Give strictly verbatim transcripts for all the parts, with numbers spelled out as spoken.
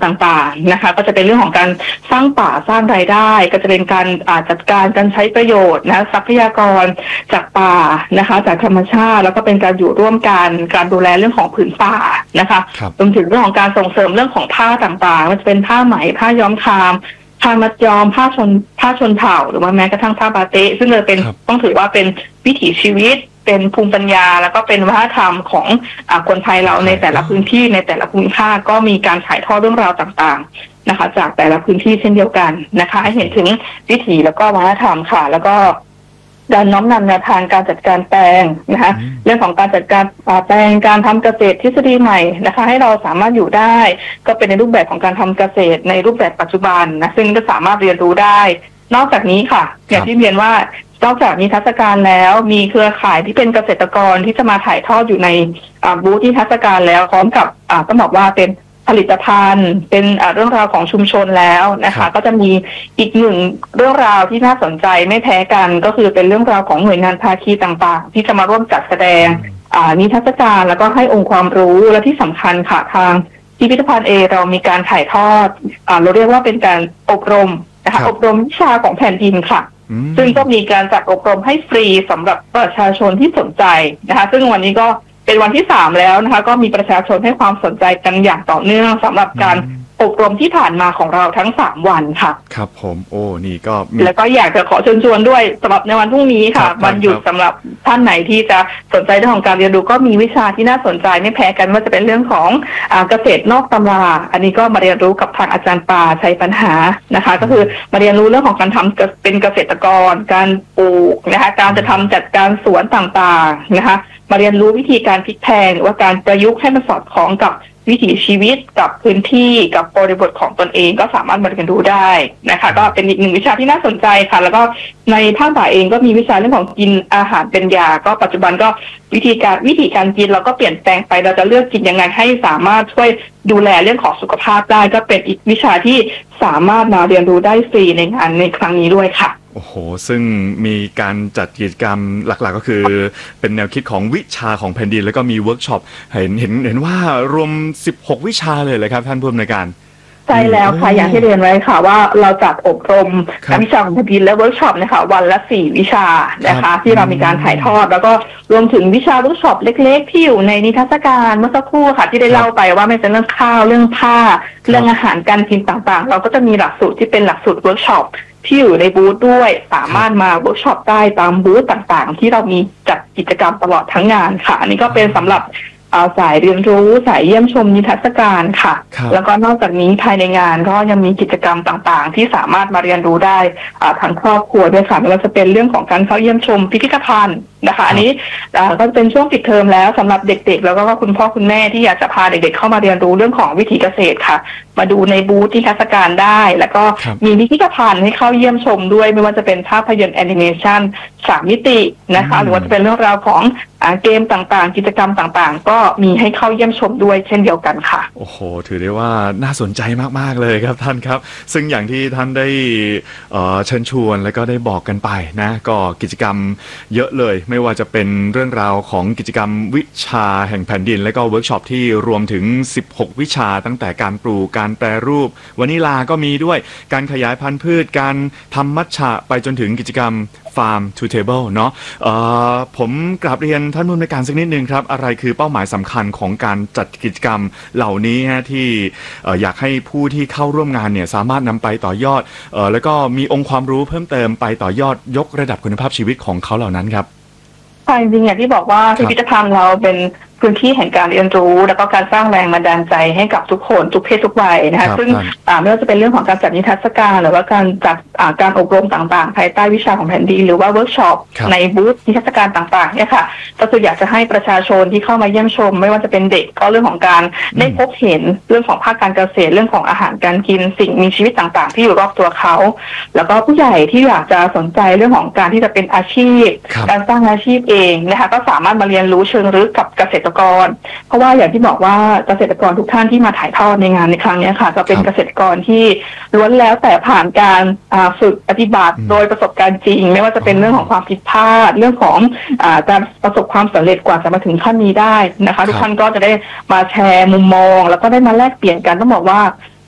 ต่างๆนะคะก็จะเป็นเรื่องของการสร้างป่าสร้างรายได้ก็จะเป็นการจัดการการใช้ประโยชน์นะทรัพยากรจากป่านะคะจากธรรมชาติแล้วก็เป็นการอยู่ร่วมกันการดูแลเรื่องของผืนป่านะคะรวมถึงเรื่องของการส่งเสริมเรื่องของผ้าต่างๆมันจะเป็นผ้าไหมผ้าย้อมคามผ้ามัดย้อมผ้าชนผ้าชนเผ่าหรือว่าแม้กระทั่งผ้าบาเต้ซึ่งเลยเป็นต้องถือว่าเป็นวิถีชีวิตเป็นภูมิปัญญาแล้วก็เป็นวัฒนธรรมของอ่าคนไทยเราในแต่ละพื้นที่ในแต่ละภูมิภาคก็มีการถ่ายทอดเรื่องราวต่างๆนะคะจากแต่ละพื้นที่เช่นเดียวกันนะคะให้เห็นถึงวิถีแล้วก็วัฒนธรรมค่ะแล้วก็การน้อมนำแนวทางการจัดการแปลงนะคะเรื่องของการจัดการแปลงการทำเกษตรทฤษฎีใหม่นะคะให้เราสามารถอยู่ได้ก็เป็นในรูปแบบของการทำเกษตรในรูปแบบปัจจุบันนะซึ่งก็สามารถเรียนรู้ได้นอกจากนี้ค่ะอย่างที่เรียนว่านอกจากมีนิทรรศการแล้วมีเครือข่ายที่เป็นเกษตรกรที่จะมาถ่ายทอดอยู่ในบูธนิทรรศการแล้วพร้อมกับต้องบอกว่าเป็นผลิตภัณฑ์เป็นเรื่องราวของชุมชนแล้วนะคะก็จะมีอีกหนึ่งเรื่องราวที่น่าสนใจไม่แพ้กันก็คือเป็นเรื่องราวของหน่วยงานภาคีต่างๆที่จะมาร่วมจัดแสดงนิทรรศการแล้วก็ให้องค์ความรู้และที่สำคัญค่ะทางพิพิธภัณฑ์เอเรามีการถ่ายทอดเราเรียกว่าเป็นการอบรมนะคะอบรมวิชาของแผ่นดินค่ะซึ่งก็มีการจัดอบรมให้ฟรีสำหรับประชาชนที่สนใจนะคะซึ่งวันนี้ก็เป็นวันที่สามแล้วนะคะก็มีประชาชนให้ความสนใจกันอย่างต่อเนื่องสำหรับการอบรมที่ผ่านมาของเราทั้งสามวันค่ะครับผมโอ้นี่ก็แล้วก็อยากจะขอเชิญชวนด้วยสำหรับในวันพรุ่งนี้ค่ะวันหยุดสำหรับท่านไหนที่จะสนใจเรื่องของการเรียนรู้ก็มีวิชาที่น่าสนใจไม่แพ้กันว่าจะเป็นเรื่องของเกษตรนอกตำราอันนี้ก็มาเรียนรู้กับทางอาจารย์ปาชัยปัญหานะคะก็คือมาเรียนรู้เรื่องของการทำเป็นเกษตรกรการปลูกนะคะการจะทำจัดการสวนต่างๆนะคะมาเรียนรู้วิธีการพลิกแพลงหรือว่าการประยุกต์ให้มันสอดคล้องกับวิถีชีวิตกับพื้นที่กับบริบทของตนเองก็สามารถมาเรียนรู้ได้นะคะก็เป็นอีกหนึ่งวิชาที่น่าสนใจค่ะแล้วก็ในภาคบ่ายเองก็มีวิชาเรื่องของกินอาหารเป็นยาก็ปัจจุบันก็วิธีการวิธีการกินเราก็เปลี่ยนแปลงไปเราจะเลือกกินยังไงให้สามารถช่วยดูแลเรื่องของสุขภาพได้ก็เป็นอีกวิชาที่สามารถมาเรียนรู้ได้ฟรีในงานในครั้งนี้ด้วยค่ะโอ้โหซึ่งมีการจัดกิจกรรมหลักๆก็คือเป็นแนวคิดของวิชาของแผ่นดินแล้วก็มีเวิร์กช็อปเห็นเห็นเห็นว่ารวมสิบหกวิชาเลยเลยครับท่านผู้อำนวยการใช่แล้วค่ะอย่างที่เรียนไว้ค่ะว่าเราจัดอบรมวิชาของแผ่นดินและเวิร์กช็อปนะคะวันละสี่วิชานะคะที่เรามีการถ่ายทอดแล้วก็รวมถึงวิชาเวิร์กช็อปเล็กๆที่อยู่ในนิทรรศการเมื่อสักครู่ค่ะที่ได้เล่าไปว่าไม่ใช่เรื่องข้าวเรื่องผ้าเรื่องอาหารการกินต่างๆเราก็จะมีหลักสูตรที่เป็นหลักสูตรเวิร์กช็อปที่อยู่ในบูธด้วยสามารถมาเวิร์กช็อปได้ตามบูธต่างๆที่เรามีจัดกิจกรรมตลอดทั้งงานค่ะอันนี้ก็เป็นสำหรับสายเรียนรู้สายเยี่ยมชมนิทรรศการค่ะแล้วก็นอกจากนี้ภายในงานก็ยังมีกิจกรรมต่างๆที่สามารถมาเรียนรู้ได้ทั้งครอบครัวด้วยค่ะไม่ว่าจะเป็นเรื่องของการเข้าเยี่ยมชมพิพิธภัณฑ์นะคะอันนี้ก็เป็นช่วงปิดเทอมแล้วสำหรับเด็กๆแล้วก็คุณพ่อคุณแม่ที่อยากจะพาเด็กๆเข้ามาเรียนรู้เรื่องของวิถีเกษตรค่ะมาดูในบูธนิทรรศการได้แล้วก็มีพิพิธภัณฑ์ให้เข้าเยี่ยมชมด้วยไม่ว่าจะเป็นภาพยนตร์แอนิเมชันสามมิตินะคะหรือว่าจะเป็นเรื่องราวของเกมต่างๆกิจกรรมต่างๆก็มีให้เข้าเยี่ยมชมด้วยเช่นเดียวกันค่ะโอ้โหถือได้ว่าน่าสนใจมากๆเลยครับท่านครับซึ่งอย่างที่ท่านได้เชิญชวนและก็ได้บอกกันไปนะก็กิจกรรมเยอะเลยไม่ว่าจะเป็นเรื่องราวของกิจกรรมวิชาแห่งแผ่นดินและก็เวิร์กช็อปที่รวมถึงสิบหกวิชาตั้งแต่การปลูกการแปรรูปวานิลาก็มีด้วยการขยายพันธุ์พืชการทำมัทฉะไปจนถึงกิจกรรม Farm to Table เนาะผมกราบเรียนท่านผู้อำนวยการสักนิดนึงครับอะไรคือเป้าหมายสำคัญของการจัดกิจกรรมเหล่านี้ฮะที่อยากให้ผู้ที่เข้าร่วมงานเนี่ยสามารถนำไปต่อยอดแล้วก็มีองค์ความรู้เพิ่มเติมไปต่อยอดยกระดับคุณภาพชีวิตของเขาเหล่านั้นครับใช่จริงๆอย่างที่บอกว่าพิพิธภัณฑ์เราเป็นพื้นที่แห่งการเรียนรู้แล้วก็การสร้างแรงบันดาลใจให้กับทุกคนทุกเพศทุกวัยนะคะซึ่งไม่ว่าจะเป็นเรื่องของการจัดนิทรรศการหรือว่าการจัดการอบรมต่างๆภายใต้วิชาของแผ่นดินหรือว่าเวิร์กช็อปในบูธนิทรรศการต่างๆเนี่ยค่ะก็คืออยากจะให้ประชาชนที่เข้ามาเยี่ยมชมไม่ว่าจะเป็นเด็กก็เรื่องของการได้พบเห็นเรื่องของภาคการเกษตรเรื่องของอาหารการกินสิ่งมีชีวิตต่างๆที่อยู่รอบตัวเขาแล้วก็ผู้ใหญ่ที่อยากจะสนใจเรื่องของการที่จะเป็นอาชีพการสร้างอาชีพเองนะคะก็สามารถมาเรียนรู้เชิงลึกกับเกษตรกรเพราะว่าอย่างที่บอกว่าเกษตรกรทุกท่านที่มาถ่ายทอดในงานในครั้งนี้ค่ะจะเป็นเกษตรกรที่ล้วนแล้วแต่ผ่านการฝึกปฏิบัติโดยประสบการณ์จริงไม่ว่าจะเป็นเรื่องของความผิดพลาดเรื่องของการประสบความสำเร็จกว่าจะมาถึงขั้นนี้ได้นะคะทุกท่านก็จะได้มาแชร์มุมมองแล้วก็ได้มาแลกเปลี่ยนกันต้องบอกว่า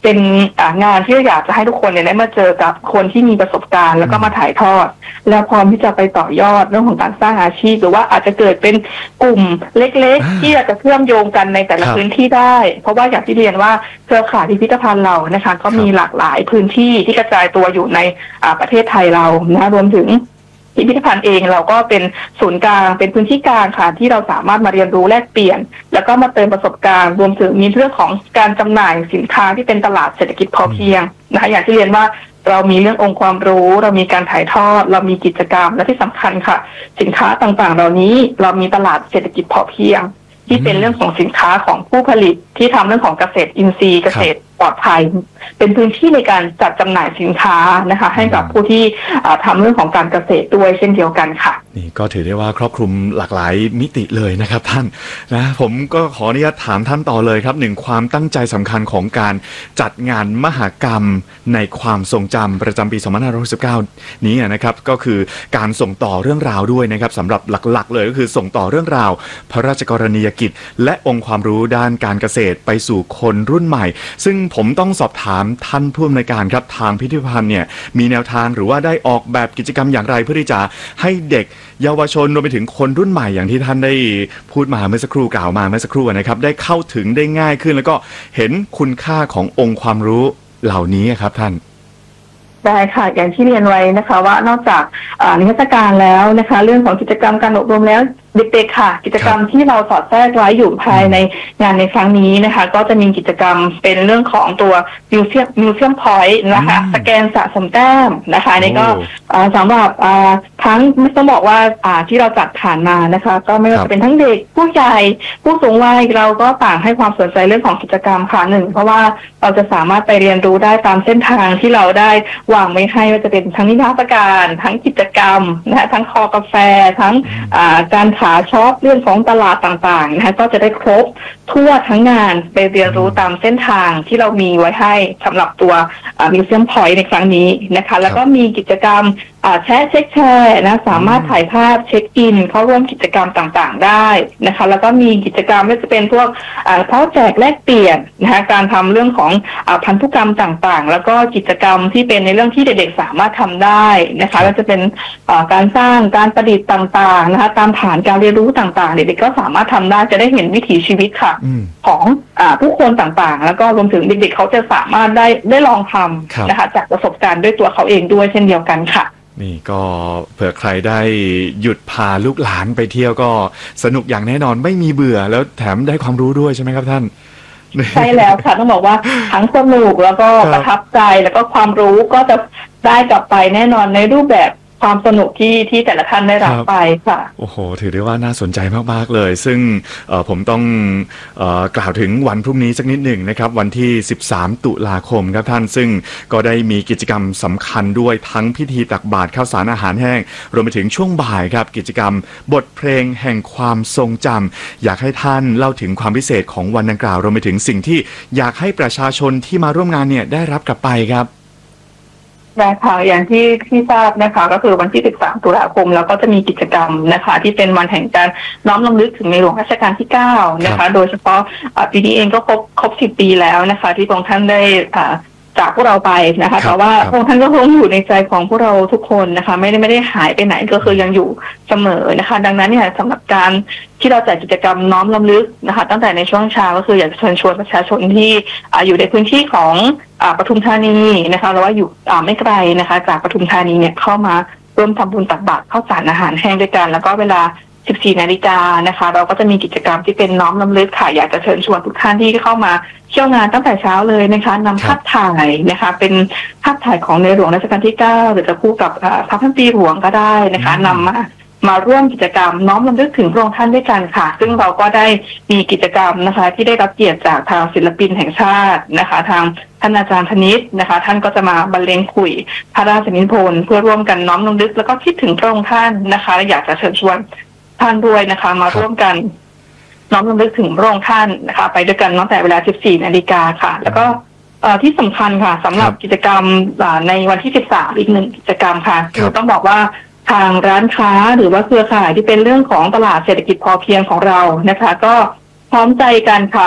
เป็นงานที่อยากจะให้ทุกคนเนี่ยได้มาเจอกับคนที่มีประสบการณ์แล้วก็มาถ่ายทอดแล้วพร้อมที่จะไปต่อยอดเรื่องของการสร้างอาชีพหรือว่าอาจจะเกิดเป็นกลุ่มเล็กๆที่อาจจะเชื่อมโยงกันในแต่ละพื้นที่ได้เพราะว่าอย่างที่เรียนว่าเครือข่ายพิพิธภัณฑ์เรานะคะก็มีหลากหลายพื้นที่ที่กระจายตัวอยู่ในประเทศไทยเรานะรวมถึงพิพิธภัณฑ์เองเราก็เป็นศูนย์กลางเป็นพื้นที่กลางค่ะที่เราสามารถมาเรียนรู้แลกเปลี่ยนแล้วก็มาเติมประสบการณ์รวมถึงมีเรื่องของการจำหน่ายสินค้าที่เป็นตลาดเศรษฐกิจพอเพียงนะคะอย่างที่เรียนว่าเรามีเรื่ององค์ความรู้เรามีการถ่ายทอดเรามีกิจกรรมและที่สำคัญค่ะสินค้าต่างๆเหล่านี้เรามีตลาดเศรษฐกิจพอเพียงที่เป็นเรื่องของสินค้าของผู้ผลิตที่ทำเรื่องของเกษตรอินทรีย์เกษตรปลอดภัยเป็นพื้นที่ในการจัดจำหน่ายสินค้านะคะให้กับผู้ที่ทำเรื่องของการเกษตรด้วยเช่นเดียวกันค่ะนี่ก็ถือได้ว่าครอบคลุมหลากหลายมิติเลยนะครับท่านนะผมก็ขออนุญาตถามท่านต่อเลยครับหนึ่งความตั้งใจสำคัญของการจัดงานมหกรรมในความทรงจำประจำปีสองพันห้าร้อยหกสิบเก้านี้นะครับก็คือการส่งต่อเรื่องราวด้วยนะครับสำหรับหลักๆเลยก็คือส่งต่อเรื่องราวพระราชกรณียกิจและองค์ความรู้ด้านการเกษตรไปสู่คนรุ่นใหม่ซึ่งผมต้องสอบถามท่านผู้อำนวยการครับทางพิพิธภัณฑ์เนี่ยมีแนวทางหรือว่าได้ออกแบบกิจกรรมอย่างไรเพื่อที่จะให้เด็กเยาวชนรวมไปถึงคนรุ่นใหม่อย่างที่ท่านได้พูดมาเมื่อสักครู่กล่าวมาเมื่อสักครู่นะครับได้เข้าถึงได้ง่ายขึ้นแล้วก็เห็นคุณค่าขององค์ความรู้เหล่านี้ครับท่านได้ค่ะอย่างที่เรียนไว้นะคะว่านอกจากนิทรรศการแล้วนะคะเรื่องของกิจกรรมการอบรมแล้วเด็กๆค่ะกิจกรรมที่เราสอดแทรกไว้อยู่ภายในงานในครั้งนี้นะคะก็จะมีกิจกรรมเป็นเรื่องของตัวมิวเซียมมิวเซียมพอยต์นะคะสแกนสะสมแต้มนะคะนี่ก็สำหรับทั้งไม่ต้องบอกว่าที่เราจัดผ่านมานะคะก็ไม่ว่าจะเป็นทั้งเด็กผู้ใหญ่ผู้สูงวัยเราก็ต่างให้ความสนใจเรื่องของกิจกรรมค่ะหนึ่งเพราะว่าเราจะสามารถไปเรียนรู้ได้ตามเส้นทางที่เราได้วางไว้ให้ว่าจะเป็นทั้งนิทรรศการทั้งกิจกรรมนะคะทั้งคอกาแฟทั้งการขาช็อปเรื่องของตลาดต่างๆนะคะก็จะได้ครบทั่วทั้งงานไปเรียนรู้ตามเส้นทางที่เรามีไว้ให้สำหรับตัวมิวเซียมพอยต์ในครั้งนี้นะคะแล้วก็มีกิจกรรมแชร์เช็คแชร์นะสามารถถ่ายภาพเช็คอินเข้าร่วมกิจกรรมต่างๆได้นะคะแล้วก็มีกิจกรรมไม่ว่าจะเป็นพวกเพาะแจกแลกเปลี่ยนนะคะการทำเรื่องของพันธุกรรมต่างๆแล้วก็กิจกรรมที่เป็นในเรื่องที่เด็กๆสามารถทำได้นะคะแล้วจะเป็นการสร้างการประดิษฐ์ต่างๆนะคะตามฐานการเรียนรู้ต่างๆเด็กๆก็สามารถทำได้จะได้เห็นวิถีชีวิตค่ะของผู้คนต่างๆแล้วก็รวมถึงเด็กๆเขาจะสามารถได้ได้ลองทำนะคะจากประสบการณ์ด้วยตัวเขาเองด้วยเช่นเดียวกันค่ะนี่ก็เผื่อใครได้หยุดพาลูกหลานไปเที่ยวก็สนุกอย่างแน่นอนไม่มีเบื่อแล้วแถมได้ความรู้ด้วยใช่ไหมครับท่านใช่แล้วค่ะต้องบอกว่าทั้งสนุกแล้วก็ประทับใจแล้วก็ความรู้ก็จะได้กลับไปแน่นอนในรูปแบบความสนุกที่ที่แต่ละท่านได้รับไปค่ะโอ้โหถือได้ว่าน่าสนใจมากๆเลยซึ่งผมต้องกล่าวถึงวันพรุ่งนี้สักนิดหนึ่งนะครับวันที่สิบสามตุลาคมครับท่านซึ่งก็ได้มีกิจกรรมสำคัญด้วยทั้งพิธีตักบาตรข้าวสารอาหารแห้งรวมไปถึงช่วงบ่ายครับกิจกรรมบทเพลงแห่งความทรงจำอยากให้ท่านเล่าถึงความพิเศษของวันดังกล่าวรวมไปถึงสิ่งที่อยากให้ประชาชนที่มาร่วมงานเนี่ยได้รับกลับไปครับได้ค่ะอย่างที่ที่ทราบนะคะก็คือวันที่สิบสามตุลาคมแล้วก็จะมีกิจกรรมนะคะที่เป็นวันแห่งการน้อมรำลึกถึงในหลวงรัชกาลที่เก้านะคะโดยเฉพาะปีนี้เองก็ครบครบสิบปีแล้วนะคะที่พระองค์ท่านได้จากพวกเราไปนะคะแต่ว่าพระองค์ท่านก็คงอยู่ในใจของพวกเราทุกคนนะคะไม่ได้ไม่ได้หายไปไหนก็คือยังอยู่เสมอนะคะดังนั้นเนี่ยสำหรับการที่เราจัดกิจกรรมน้อมรำลึกนะคะตั้งแต่ในช่วงเช้าก็คืออยากจะเชิญชวนประชาชนที่อยู่ในพื้นที่ของปทุมธานีนะคะหรือว่าอยู่ไม่ไกลนะคะจากปทุมธานีเนี่ยเข้ามาร่วมทำบุญตักบาตรข้าวสารอาหารแห้งด้วยกันแล้วก็เวลาสิบสี่นาฬิกานะคะเราก็จะมีกิจกรรมที่เป็นน้อมรำลึกค่ะอยากจะเชิญชวนทุกท่านที่เข้ามาเที่ยวงานตั้งแต่เช้าเลยนะคะนำภาพถ่ายนะคะเป็นภาพถ่ายของในหลวงรัชกาลที่เก้าหรือจะคู่กับพระพันปีหลวงก็ได้นะคะนำมามาร่วมกิจกรรมน้อมรำลึกถึงพระองค์ท่านด้วยกันค่ะซึ่งเราก็ได้มีกิจกรรมนะคะที่ได้รับเกียรติจากทางศิลปินแห่งชาตินะคะทางท่านอาจารย์ธนิตนะคะท่านก็จะมาบรรเลงคุยพระราชนิพนธ์เพื่อร่วมกันน้อมรำลึกแล้วก็คิดถึงพระองค์ท่านนะคะอยากจะเชิญชวนท่านด้วยนะคะมาร่วมกันน้อมรำลึกถึงพระองค์ท่านนะคะไปด้วยกันตั้งแต่เวลา สิบสี่นาฬิกาค่ะแล้วก็ที่สำคัญค่ะสำหรับกิจกรรมในวันที่สิบสามอีกหนึ่งกิจกรรมค่ะคือต้องบอกว่าทางร้านค้าหรือว่าเครือข่ายที่เป็นเรื่องของตลาดเศรษฐกิจพอเพียงของเรานะคะก็พร้อมใจกันค่ะ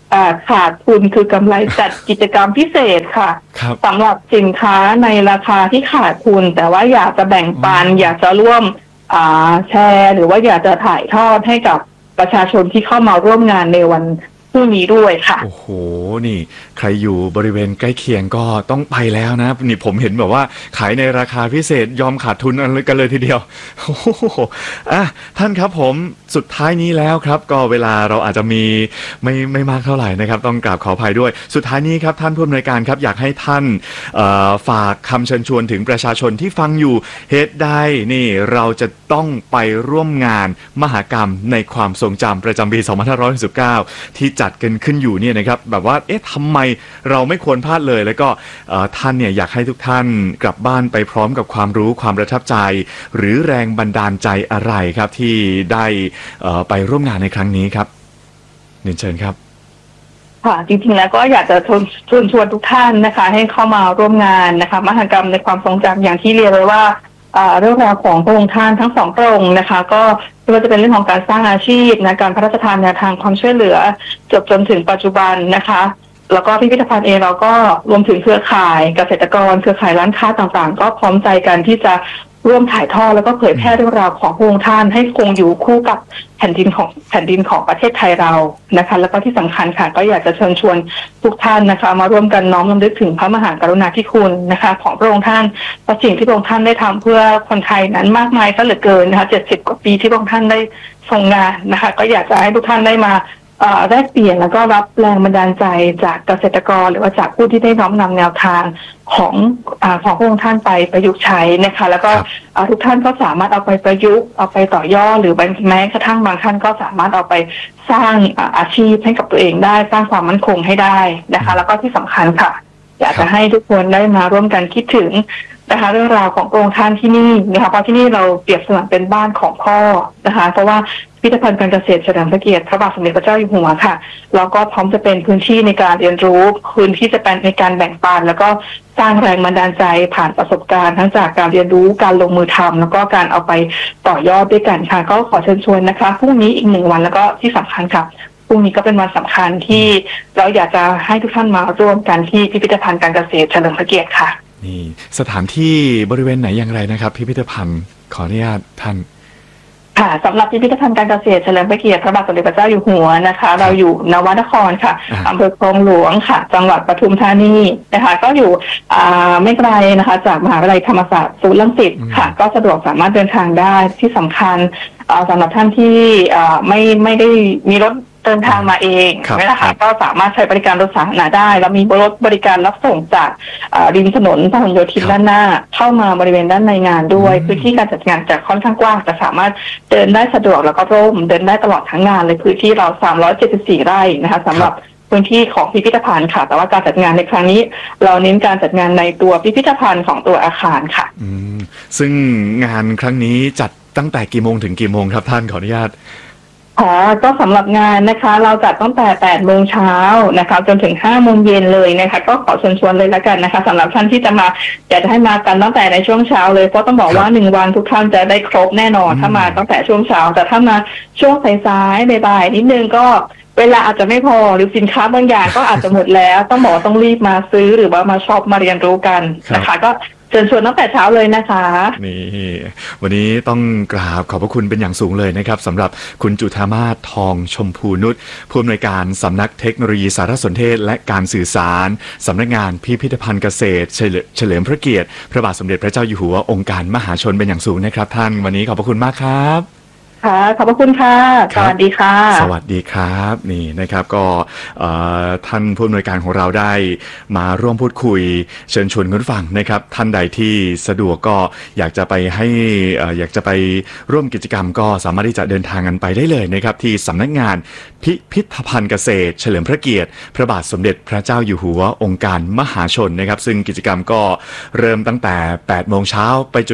อ่าขาดทุนคือกำไรจัดกิจกรรมพิเศษค่ะสำหรับสินค้าในราคาที่ขาดทุนแต่ว่าอยากจะแบ่งปันอยากจะร่วมอ่าแชร์หรือว่าอยากจะถ่ายทอดให้กับประชาชนที่เข้ามาร่วมงานในวันพรุ่งนี้ด้วยค่ะโอ้โหนี่ใครอยู่บริเวณใกล้เคียงก็ต้องไปแล้วนะนี่ผมเห็นแบบว่าขายในราคาพิเศษยอมขาดทุนกันเลยทีเดียวโอ้โหอ่ะท่านครับผมสุดท้ายนี้แล้วครับก็เวลาเราอาจจะมีไม่ไม่มากเท่าไหร่นะครับต้องกราบขออภัยด้วยสุดท้ายนี้ครับท่านผู้อำนวยการครับอยากให้ท่านฝากคำเชิญชวนถึงประชาชนที่ฟังอยู่เหตุใดนี่เราจะต้องไปร่วมงานมหกรรมในความทรงจำประจำปีสองพันห้าร้อยหกสิบเก้าที่จัดกันขึ้นอยู่เนี่ยนะครับแบบว่าเอ๊ะทำไมเราไม่ควรพลาดเลยแล้วก็ท่านเนี่ยอยากให้ทุกท่านกลับบ้านไปพร้อมกับความรู้ความประทับใจหรือแรงบันดาลใจอะไรครับที่ได้ไปร่วมงานในครั้งนี้ครับเรียนเชิญครับค่ะจริงๆแล้วก็อยากจะชวนชวนชวนทุกท่านนะคะให้เข้ามาร่วมงานนะคะมหกรรมในความทรงจำอย่างที่เรียนเลยว่าเรื่องราวของพระองค์ท่านทั้งสองพระองค์นะคะก็ไม่ว่าจะเป็นเรื่องของการสร้างอาชีพนะการพระราชทานแนวทางความช่วยเหลือจบจนถึงปัจจุบันนะคะแล้วก็พิพิธภัณฑ์เองเราก็รวมถึงเครือข่ายเกษตรกรเครือข่ายร้านค้าต่างๆก็พร้อมใจกันที่จะร่วมถ่ายทอดแล้วก็เผยแพร่เรื่องราวของพระองค์ท่านให้คงอยู่คู่กับแผ่นดินของแผ่นดินของประเทศไทยเรานะคะแล้วก็ที่สำคัญค่ะก็อยากจะเชิญชวนทุกท่านนะคะมาร่วมกันน้อมรำลึกถึงพระมหากรุณาธิคุณนะคะของพระองค์ท่านเพราะสิ่งที่พระองค์ท่านได้ทำเพื่อคนไทยนั้นมากมายซะเหลือเกินนะคะเจ็ดสิบกว่าปีที่พระองค์ท่านได้ทรงงานนะคะก็อยากจะให้ทุกท่านได้มาแลกเปลี่ยนแล้วก็รับแรงบันดาลใจจากเกษตรกรหรือว่าจากผู้ที่ได้น้อมนำแนวทางของอของพระองค์ท่านไปประยุกต์ใช้นะคะแล้วก็ทุกท่านก็สามารถเอาไปประยุกต์เอาไปต่อยอดหรือแม้กระทั่งบางท่านก็สามารถเอาไปสร้างอาชีพให้กับตัวเองได้สร้างความมั่นคงให้ได้นะคะแล้วก็ที่สำคัญค่ะอยากจะให้ทุกคนได้มาร่วมกันคิดถึงนะคะเรื่องราวของพระองค์ท่านที่นี่นะคะเพราะที่นี่เราเปรียบเสมือนเป็นบ้านของพ่อนะคะเพราะว่าพิพิธภัณฑ์การเกษตรเฉลิมพระเกียรติพระบาทสมเด็จพระเจ้าอยู่หัวค่ะแล้วก็พร้อมจะเป็นพื้นที่ในการเรียนรู้พื้นที่จะเป็นในการแบ่งปันแล้วก็สร้างแรงบันดาลใจผ่านประสบการณ์ทั้งจากการเรียนรู้การลงมือทำแล้วก็การเอาไปต่อยอดด้วยกันค่ะก็ขอเชิญชวนนะคะพรุ่งนี้อีกหนึ่งวันแล้วก็ที่สำคัญค่ะพรุ่งนี้ก็เป็นวันสำคัญที่เราอยากจะให้ทุกท่านมาร่วมกันที่พิพิธภัณฑ์การเกษตรเฉลิมพระเกียรติค่ะนี่สถานที่บริเวณไหนอย่างไรนะครับพิพิธภัณฑ์ขออนุญาตท่านค่ะสำหรับพิพิธภัณฑ์การเกษตรเฉลิมพระเกียรติพระบาทสมเด็จพระเจ้าอยู่หัวนะคะเราอยู่นวนครค่ะอำเภอคลองหลวงค่ะจังหวัดปทุมธานีนะคะก็อยู่ไม่ไกลนะคะจากมหาวิทยาลัยธรรมศาสตร์ศูนย์รังสิตค่ะก็สะดวกสามารถเดินทางได้ที่สำคัญสำหรับท่านที่ไม่ไม่ได้มีรถเดินทางมาเองนะคะก็สามารถใช้บริการรถสาธารณะได้แล้วมีรถบริการรับส่งจากริมถนนพหลโยธินด้านหน้าเข้ามาบริเวณด้านในงานด้วยพื้นที่การจัดงานจะค่อนข้างกว้างจะสามารถเดินได้สะดวกแล้วก็ร่มเดินได้ตลอดทั้งงานเลยพื้นที่เราสามร้อยเจ็ดสิบสี่ไร่นะคะสำหรับพื้นที่ของพิพิธภัณฑ์ค่ะแต่ว่าการจัดงานในครั้งนี้เราเน้นการจัดงานในตัวพิพิธภัณฑ์ของตัวอาคารค่ะอืมซึ่งงานครั้งนี้จัดตั้งแต่กี่โมงถึงกี่โมงครับท่านขออนุญาตค่ะก็สำหรับงานนะคะเราจัดตั้งแต่แปดโมงเช้านะคะจนถึงห้าโมงเย็นเลยนะคะก็ขอเชิญชวนเลยละกันนะคะสำหรับท่านที่จะมาอยากจะให้มากันตั้งแต่ในช่วงเช้าเลยเพราะต้องบอกว่าหนึ่งวันทุกท่านจะได้ครบแน่นอนถ้ามาตั้งแต่ช่วงเช้าแต่ถ้ามาช่วงสายๆบ่ายๆนิดนึงก็เวลาอาจจะไม่พอหรือสินค้าบางอย่างก็อาจจะหมดแล้วต้องบอกต้องรีบมาซื้อหรือว่ามาช็อปมาเรียนรู้กันนะคะก็เชิญชวนตั้งแต่เช้าเลยนะคะนี่วันนี้ต้องกราบขอบพระคุณเป็นอย่างสูงเลยนะครับสำหรับคุณจุฑามาศทองชมพูนุชผู้อำนวยการสำนักเทคโนโลยีสารสนเทศและการสื่อสารสำนักงานพิพิธภัณฑ์เกษตรเฉลิมพระเกียรติพระบาทสมเด็จพระเจ้าอยู่หัวองค์การมหาชนเป็นอย่างสูงนะครับท่านวันนี้ขอบพระคุณมากครับค่ะขอบพระคุณค่ะสวัสดีค่ะสวัสดีครับนี่นะครับก็ท่านผู้อำนวยการของเราได้มาร่วมพูดคุยเชิญชวนคุณฟังนะครับท่านใดที่สะดวกก็อยากจะไปให้อยากจะไปร่วมกิจกรรมก็สามารถที่จะเดินทางกันไปได้เลยนะครับที่สำนักงานพิพิธภัณฑ์เกษตรเฉลิมพระเกียรติพระบาทสมเด็จพระเจ้าอยู่หัวองค์การมหาชนนะครับซึ่งกิจกรรมก็เริ่มตั้งแต่แปดโมงเช้าไปจน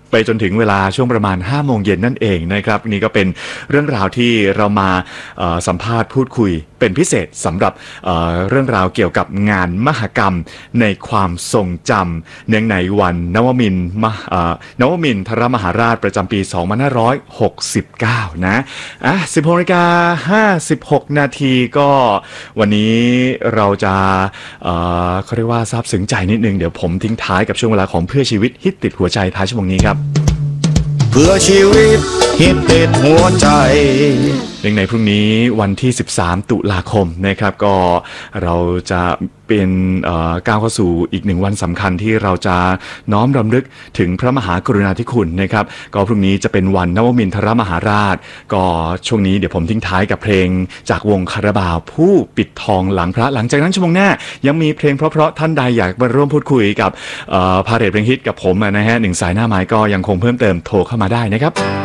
ไปจนถึงเวลาช่วงประมาณห้าโมงเย็นนั่นเองนะครับนี่ก็เป็นเรื่องราวที่เรามาสัมภาษณ์พูดคุยเป็นพิเศษสำหรับเ, เรื่องราวเกี่ยวกับงานมหกรรมในความทรงจำเนื่องในวันนวมินทร์นวมินทรมหาราชประจำปีสองพันห้าร้อยหกสิบเก้านะอ่ะ สิบหกนาฬิกาห้าสิบหกนาทีก็วันนี้เราจะเ, เขาเรียกว่าซาบซึ้งใจนิดนึงเดี๋ยวผมทิ้งท้ายกับช่วงเวลาของเพื่อชีวิตฮิตติดหัวใจท้ายชั่วโมงนี้ครับเพื่อชีวิตฮิตติดหัวใจในพรุ่งนี้วันที่สิบสามตุลาคมนะครับก็เราจะเป็นก้าวเข้าสู่อีกหนึ่งวันสำคัญที่เราจะน้อมรำลึกถึงพระมหากรุณาธิคุณนะครับก็พรุ่งนี้จะเป็นวันนวมินทรมหาราชก็ช่วงนี้เดี๋ยวผมทิ้งท้ายกับเพลงจากวงคาราบาวผู้ปิดทองหลังพระหลังจากนั้นชั่วโมงหน้ายังมีเพลงเพราะๆท่านใดอยากมาร่วมพูดคุยกับพาเหรดเพลงฮิตกับผมนะฮะหนึ่งสายหน้าไม้ก็ยังคงเพิ่มเติมโทรเข้ามาได้นะครับ